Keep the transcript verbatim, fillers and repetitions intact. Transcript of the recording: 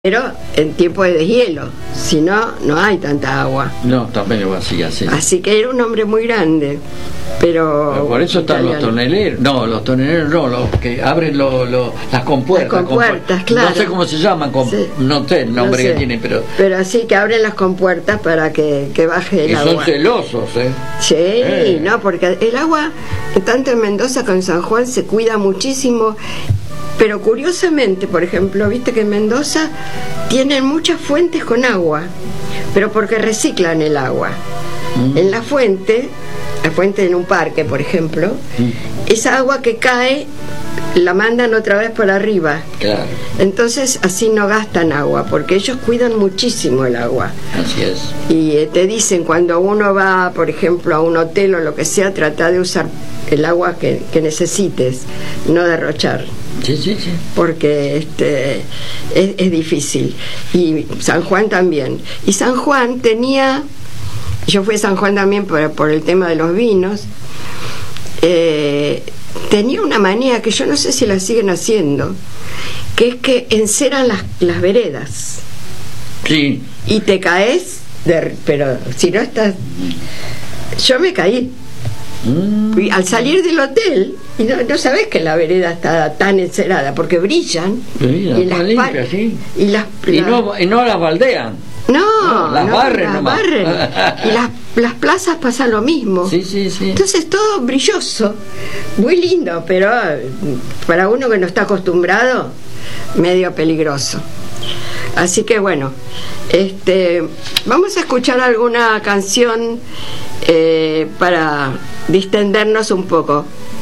Pero en tiempo de deshielo, si no, no hay tanta agua. No, también lo hacía, sí. Así que era un hombre muy grande, pero... pero por eso están italiano. Los toneleros, no, los toneleros no, los que abren lo, lo, las compuertas. Las compuertas, claro. No sé cómo se llaman, com, sí. no sé el nombre no sé. que tienen, pero... Pero así que abren las compuertas para que, que baje el y agua. Y son celosos, ¿eh? Sí, eh. no, porque el agua, tanto en Mendoza como en San Juan, se cuida muchísimo. Pero curiosamente, por ejemplo, viste que en Mendoza tienen muchas fuentes con agua, pero porque reciclan el agua. Mm. En la fuente, la fuente en un parque, por ejemplo, mm. esa agua que cae la mandan otra vez por arriba. Claro. Entonces así no gastan agua, porque ellos cuidan muchísimo el agua. Así es. Y eh, te dicen, cuando uno va, por ejemplo, a un hotel o lo que sea, trata de usar el agua que, que necesites, no derrochar. Sí, sí, sí. Porque este es, es difícil. Y San Juan también. Y San Juan tenía, yo fui a San Juan también por, por el tema de los vinos, eh, tenía una manía que yo no sé si la siguen haciendo, que es que enceran las, las veredas. Sí. Y te caes, de, pero si no estás... Yo me caí. Mm. Y al salir del hotel, y no, no sabes que la vereda está tan encerada, porque brillan. Sí, y, las limpia, sí. y, las, y, las, no, y no las baldean. No, no las no, barren las nomás. barren. Y las, las plazas pasa lo mismo. Sí, sí, sí. Entonces todo brilloso, muy lindo, pero para uno que no está acostumbrado, medio peligroso. Así que bueno, este, vamos a escuchar alguna canción eh, para distendernos un poco.